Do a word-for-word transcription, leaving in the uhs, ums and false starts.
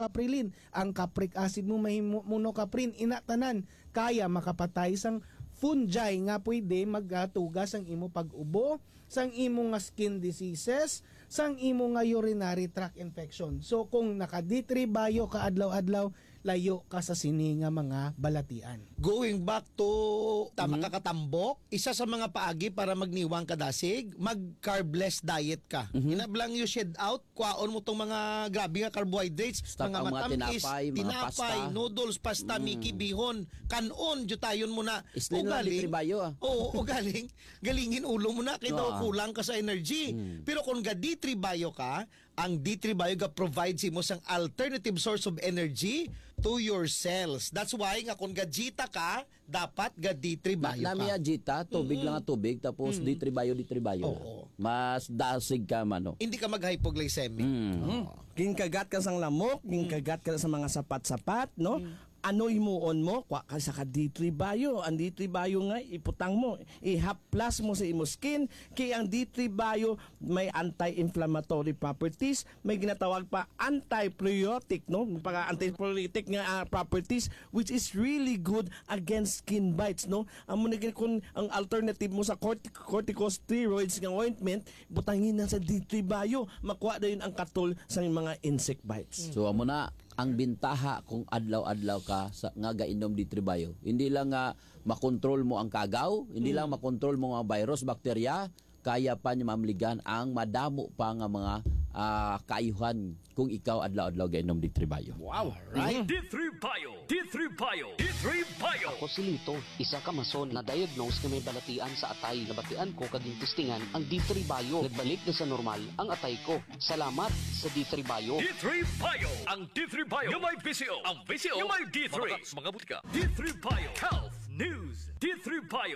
monocaprilin. Ang capric acid mo may monocaprin, inatanan kaya makapatay sang fungi nga pwede magatugas ang imo pag-ubo, sang imo nga skin diseases, sang imo nga urinary tract infection. So kung naka D three bio ka adlaw-adlaw, layo ka sa sini nga mga balatian. Going back to tama ka katambok, isa sa mga paagi para magniwang kadasig, mag-carbless diet ka. Mm-hmm. Inablang you shed out, kwaon mo tong mga grabe nga carbohydrates, Stop mga ang mga matamis, tinapay, mga tinapay, pasta. noodles, pasta, Mm. miki, bihon, kanon, jutayon mo na. Islin O lang, galing- litri bayo, ah. Oo, o galing, galingin ulo mo na, kaya daw Ah. kulang ka sa energy. Pero kung ga D three bio ka, ang D three bio ga provides mo sang alternative source of energy to your cells. That's why nga kung ga Jita ka, dapat ga D three bio ka. Nami Jita, tubig lang ang tubig, tapos D three bio, D three bio. Oo. Mas dasig ka man, no? Hindi ka mag-hypoglycemic. Mm. Ginkagat ka sang lamok, ginkagat ka sa mga sapat-sapat, no? Ano imuon mo? Kwa ka sa ka D three bio. Ang D three bio nga, iputang mo. I-haplas mo sa imo skin. Kaya ang D three bio may anti-inflammatory properties. May ginatawag pa anti-priotic, no? Para anti-priotic nga uh, properties which is really good against skin bites, no? Ang muna kung ang alternative mo sa cortic corticosteroids nga ointment, butangin na sa D three bio. Makuha na yun ang katol sa mga insect bites. So amo na ang bintaha kung adlaw-adlaw ka sa nga gainom D three bio. Hindi lang nga makontrol mo ang kagaw, hindi lang makontrol mo ang virus, bakterya, kaya pa niya mamligan ang madamo pa nga mga uh, kaayuhan kung ikaw adlaw-adlaw gainom D three bio. Wow, right? D three Bio, D three Bio, D three Bio. Ako si Lito, isa ka mason na diagnose na may balatian sa atay. Nabatian ko kaging testingan ang D three Bio. Nagbalik na sa normal ang atay ko. Salamat sa D three Bio. D three Bio. Ang D three Bio yung may B C O. Ang B C O yung may D three. Mga butika. D three Bio. Health News. D three Bio.